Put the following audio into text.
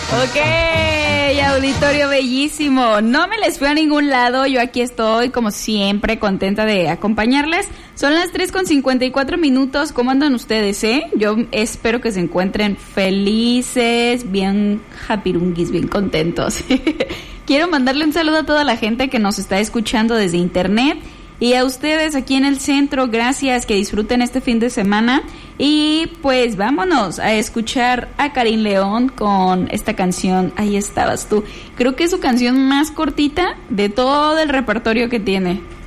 Ok, auditorio bellísimo. No me les fui a ningún lado. Yo aquí estoy, como siempre, contenta de acompañarles. Son las 3:54. ¿Cómo andan ustedes, Yo espero que se encuentren felices, bien happyrunguis, bien contentos. Quiero mandarle un saludo a toda la gente que nos está escuchando desde internet. Y a ustedes aquí en el centro, gracias, que disfruten este fin de semana. Y pues vámonos a escuchar a Karim León con esta canción, Ahí estabas tú. Creo que es su canción más cortita de todo el repertorio que tiene.